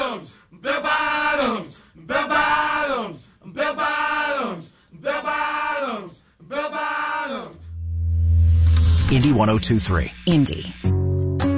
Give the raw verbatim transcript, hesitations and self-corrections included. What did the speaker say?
bottoms, bell bottoms, bell bottoms, bell bottoms, bell bottoms, bell bottoms. Indy one oh two three. Indy.